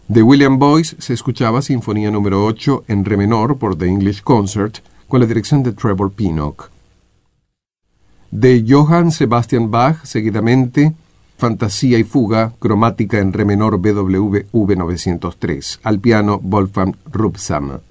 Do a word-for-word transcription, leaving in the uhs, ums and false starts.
De William Boyce se escuchaba Sinfonía número ocho en re menor por The English Concert, con la dirección de Trevor Pinnock. De Johann Sebastian Bach, seguidamente, Fantasía y Fuga, cromática en re menor B W V novecientos tres, al piano Wolfgang Rubsam.